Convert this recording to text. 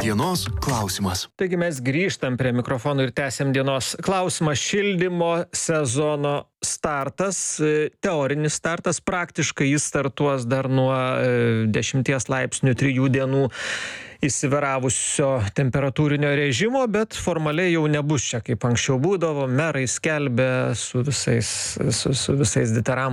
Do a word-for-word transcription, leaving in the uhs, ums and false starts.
Dienos klausimas. Taigi mes grįžtam prie mikrofonų ir tęsiam dienos klausimą. Šildymo sezono startas, teorinis startas, praktiškai jis startuos dar nuo dešimties laipsnių trijų dienų įsivyravusio temperatūrinio režimo, bet formaliai jau nebus čia, kaip anksčiau būdavo, merai skelbia su visais, su, su visais ditaram